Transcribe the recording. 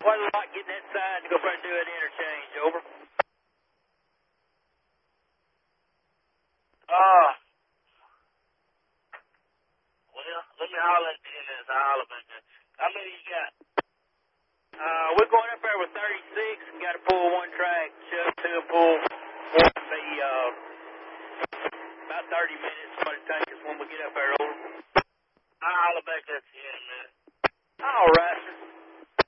quite a lot getting that side to go try and do an interchange. Over. Well, let me holler at the end of this. I'll holler back there. How many you got? We're going up there with 36 and got to pull one track, shove two and pull one. Be about 30 minutes. What it takes us when we get up there. Over. I'll holler back at the end, man.